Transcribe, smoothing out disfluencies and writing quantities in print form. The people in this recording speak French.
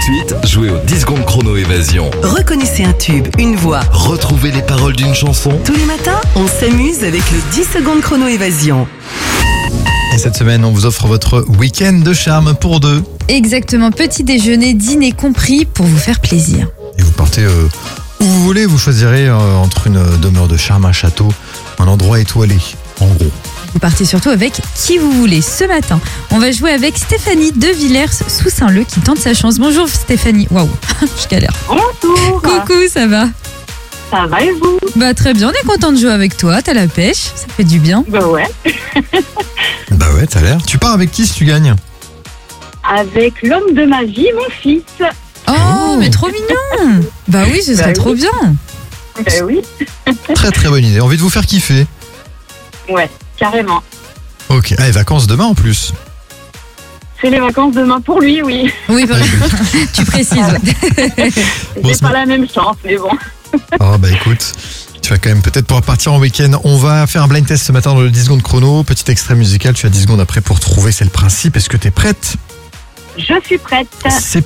suite, jouez au 10 secondes chrono évasion. Reconnaissez un tube, une voix. Retrouvez les paroles d'une chanson. Tous les matins, on s'amuse avec le 10 secondes chrono évasion. Et cette semaine, on vous offre votre week-end de charme pour deux. Exactement, petit déjeuner, dîner compris pour vous faire plaisir. Et vous partez où vous voulez, vous choisirez entre une demeure de charme, un château, un endroit étoilé, en gros. Vous partez surtout avec qui vous voulez. Ce matin, on va jouer avec Stéphanie de Villers sous Saint-Leu qui tente sa chance. Bonjour Stéphanie. Waouh, je galère. Bonjour. Coucou, ça va? Ça va et vous? Bah très bien, on est content de jouer avec toi. T'as la pêche, ça fait du bien. Bah ouais. Bah ouais, t'as l'air. Tu pars avec qui si tu gagnes? Avec l'homme de ma vie, mon fils. Oh, mais trop mignon. Bah oui, ce serait Bah trop oui. bien. Bah oui. Très très bonne idée. Envie de vous faire kiffer. Ouais, carrément. Ok. Ah, et vacances demain en plus. C'est les vacances demain pour lui, oui. Oui, bah, tu précises. Bon, J'ai ce pas la même chance, mais bon. Ah bah écoute, tu vas quand même peut-être pouvoir partir en week-end. On va faire un blind test ce matin dans le 10 secondes chrono. Petit extrait musical, tu as 10 secondes après pour trouver, c'est le principe. Est-ce que t'es prête? Je suis prête. C'est